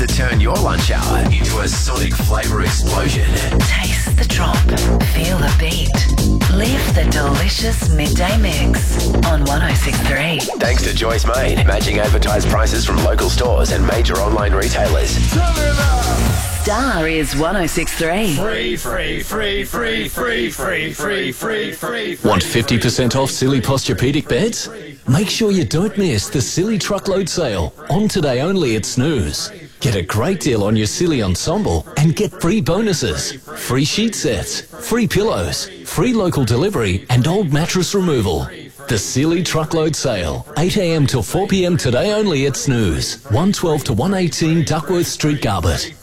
to turn your lunch hour into a sonic flavour explosion. Taste the drop. Feel the beat. Live the delicious midday mix on 106.3. Thanks to Joyce Main, matching advertised prices from local stores and major online retailers. Turn it up! Star is 106.3. Free. Want 50% off Silly Posturepedic beds? Make sure you don't miss the Silly Truckload Sale on today only at Snooze. Get a great deal on your Silly Ensemble and get free bonuses, free sheet sets, free pillows, free local delivery and old mattress removal. The Silly Truckload Sale, 8 a.m. till 4 p.m. today only at Snooze, 112 to 118 Duckworth Street, Garbett.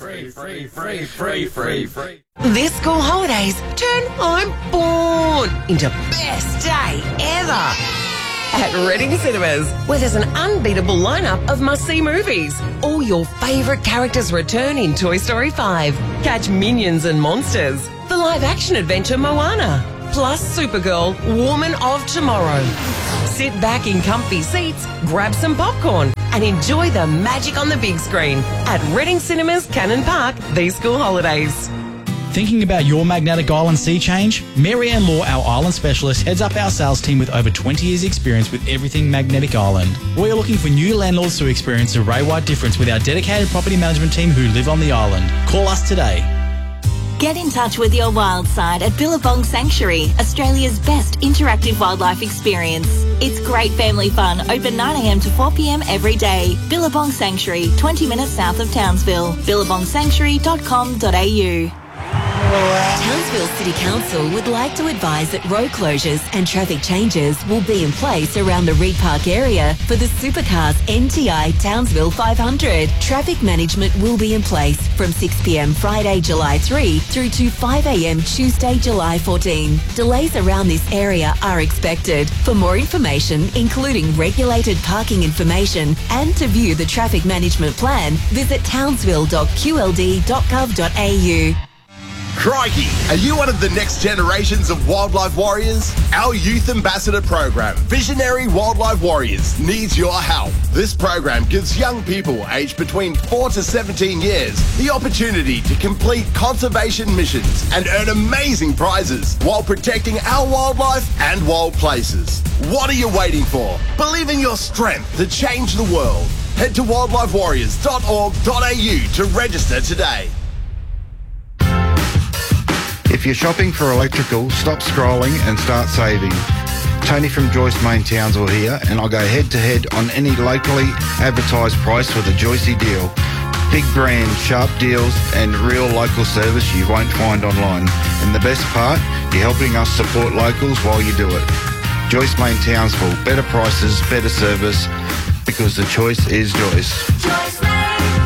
Free. This school holidays, turn I'm born into best day ever at Reading Cinemas, where there's an unbeatable lineup of must-see movies. All your favourite characters return in Toy Story 5. Catch Minions and Monsters, the live-action adventure Moana, plus Supergirl, Woman of Tomorrow. Sit back in comfy seats, grab some popcorn and enjoy the magic on the big screen at Reading Cinemas, Cannon Park, these school holidays. Thinking about your magnetic island sea change? Mary Ann Law, our island specialist, heads up our sales team with over 20 years experience with everything magnetic island. We are looking for new landlords to experience a Ray-wide difference with our dedicated property management team who live on the island. Call us today. Get in touch with your wild side at Billabong Sanctuary, Australia's best interactive wildlife experience. It's great family fun, open 9 a.m. to 4 p.m. every day. Billabong Sanctuary, 20 minutes south of Townsville. billabongsanctuary.com.au. Townsville City Council would like to advise that road closures and traffic changes will be in place around the Reed Park area for the Supercars NTI Townsville 500. Traffic management will be in place from 6 p.m. Friday, July 3 through to 5 a.m. Tuesday, July 14. Delays around this area are expected. For more information, including regulated parking information and to view the traffic management plan, visit townsville.qld.gov.au. Crikey! Are you one of the next generations of wildlife warriors? Our youth ambassador program, Visionary Wildlife Warriors, needs your help. This program gives young people aged between 4 to 17 years the opportunity to complete conservation missions and earn amazing prizes while protecting our wildlife and wild places. What are you waiting for? Believe in your strength to change the world. Head to wildlifewarriors.org.au to register today. If you're shopping for electrical, stop scrolling and start saving. Tony from Joyce Main Townsville here, and I'll go head-to-head on any locally advertised price with a Joycey deal. Big brand, sharp deals, and real local service you won't find online. And the best part, you're helping us support locals while you do it. Joyce Main Townsville, better prices, better service, because the choice is Joyce. Joyce Main.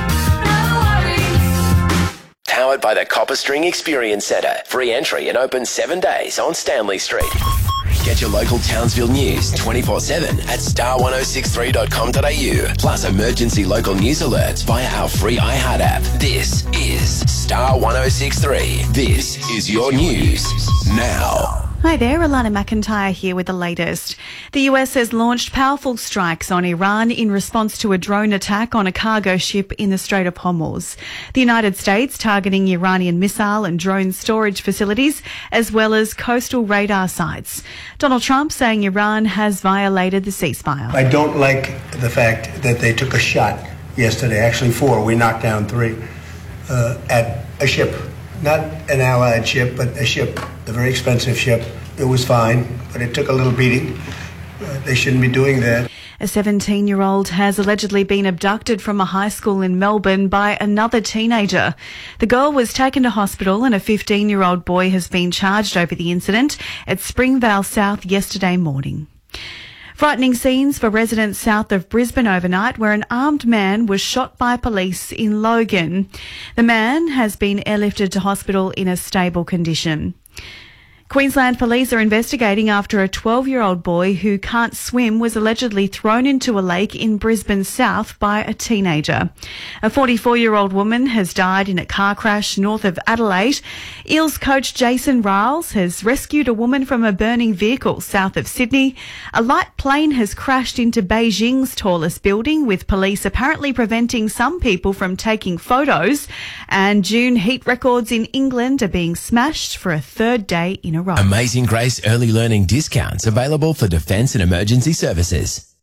Powered by the Copper String Experience Centre. Free entry and open 7 days on Stanley Street. Get your local Townsville news 24/7 at star1063.com.au. Plus emergency local news alerts via our free iHeart app. This is Star 1063. This is your news now. Hi there, Alana McIntyre here with the latest. The US has launched powerful strikes on Iran in response to a drone attack on a cargo ship in the Strait of Hormuz. The United States targeting Iranian missile and drone storage facilities as well as coastal radar sites. Donald Trump saying Iran has violated the ceasefire. I don't like the fact that they took a shot yesterday, actually 4, we knocked down 3, at a ship. Not an Allied ship, but a ship, a very expensive ship. It was fine, but it took a little beating. They shouldn't be doing that. A 17-year-old has allegedly been abducted from a high school in Melbourne by another teenager. The girl was taken to hospital and a 15-year-old boy has been charged over the incident at Springvale South yesterday morning. Frightening scenes for residents south of Brisbane overnight where an armed man was shot by police in Logan. The man has been airlifted to hospital in a stable condition. Queensland police are investigating after a 12-year-old boy who can't swim was allegedly thrown into a lake in Brisbane South by a teenager. A 44-year-old woman has died in a car crash north of Adelaide. Eels coach Jason Riles has rescued a woman from a burning vehicle south of Sydney. A light plane has crashed into Beijing's tallest building, with police apparently preventing some people from taking photos. And June heat records in England are being smashed for a third day in a row. Amazing Grace early learning discounts available for defence and emergency services.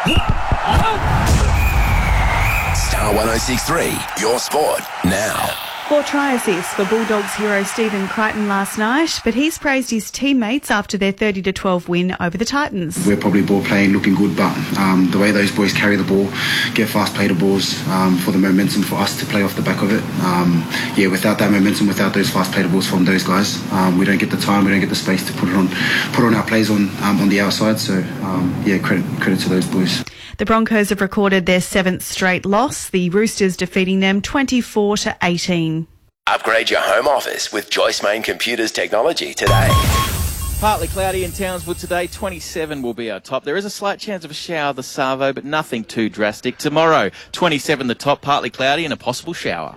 Star 106.3, your sport now. 4 try assists for Bulldogs hero Stephen Crichton last night, but he's praised his teammates after their 30-12 win over the Titans. We're probably ball playing, looking good, but the way those boys carry the ball, get fast play the balls, for the momentum for us to play off the back of it. Without that momentum, without those fast play the balls from those guys, we don't get the time, we don't get the space to put on our plays on the outside. So credit to those boys. The Broncos have recorded their 7th straight loss, the Roosters defeating them 24-18. Upgrade your home office with Joyce Main Computers technology today. Partly cloudy in Townsville today. 27 will be our top. There is a slight chance of a shower this Savo, but nothing too drastic. Tomorrow, 27 the top, partly cloudy and a possible shower.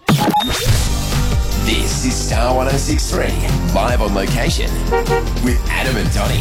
This is Star 106.3, live on location with Adam and Donny.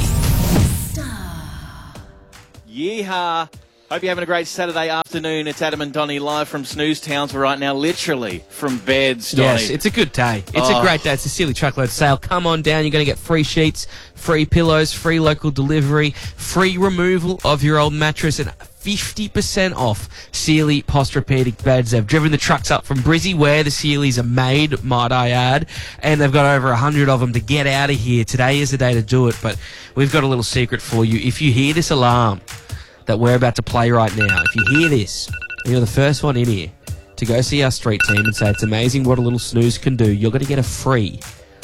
Yeehaw! Hope you're having a great Saturday afternoon. It's Adam and Donny live from Snooze Townsville right now, literally from beds, Donny. Yes, it's a good day. It's a great day. It's a Sealy Truckload sale. Come on down. You're going to get free sheets, free pillows, free local delivery, free removal of your old mattress, and 50% off Sealy Posturepedic beds. They've driven the trucks up from Brizzy, where the Sealys are made, might I add, and they've got over 100 of them to get out of here. Today is the day to do it, but we've got a little secret for you. If you hear this alarm that we're about to play right now, if you hear this, and you're the first one in here to go see our street team and say it's amazing what a little snooze can do, you're going to get a free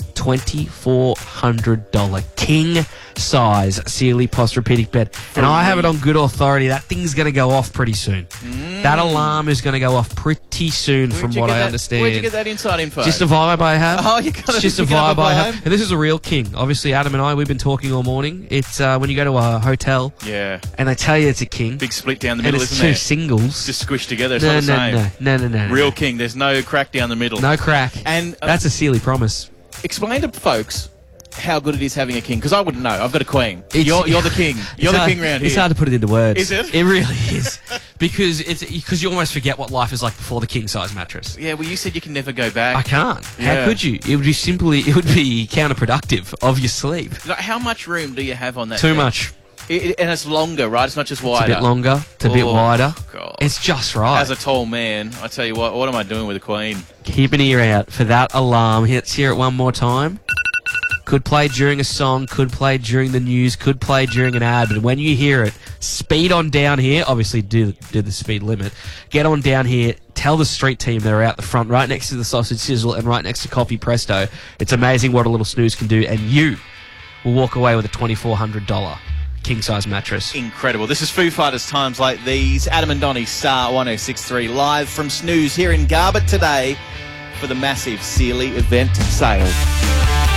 $2,400 king size Sealy Posturepedic bed. And I have it on good authority. That thing's going to go off pretty soon. That alarm is going to go off pretty soon, from what I understand. Where'd you get that inside info? Just a vibe I have. Oh, you got it's just a vibe I have. And this is a real king. Obviously, Adam and I, we've been talking all morning. It's when you go to a hotel, and they tell you it's a king. Big split down the middle, and it's isn't two there? singles. Just squished together. It's not the same. No. Real king. There's no crack down the middle. No crack. And that's a Sealy promise. Explain to folks how good it is having a king, because I wouldn't know. I've got a queen. You're the king. You're the king round here. It's hard to put it into words. Is it? It really is. because you almost forget what life is like before the king size mattress. Yeah, well, you said you can never go back. I can't. How could you? It would be counterproductive of your sleep. Like, how much room do you have on that Too thing? much. And it's longer, right? It's not just wider. It's a bit longer. It's a bit wider. God. It's just right. As a tall man, I tell you what am I doing with a queen? Keep an ear out for that alarm. Let's hear it one more time. Could play during a song, could play during the news, could play during an ad, but when you hear it, speed on down here. Obviously, do the speed limit. Get on down here. Tell the street team they're out the front, right next to the Sausage Sizzle and right next to Coffee Presto. It's amazing what a little snooze can do, and you will walk away with a $2,400 king-size mattress. Incredible. This is Foo Fighters Times Like These. Adam and Donny, Star 106.3, live from Snooze here in Garbutt today for the massive Sealy event sale.